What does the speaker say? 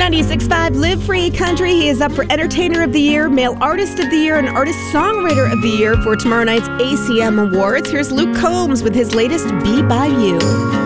96.5 Live Free Country. He is up for Entertainer of the Year, Male Artist of the Year, and Artist Songwriter of the Year for tomorrow night's ACM Awards. Here's Luke Combs with his latest Be By You.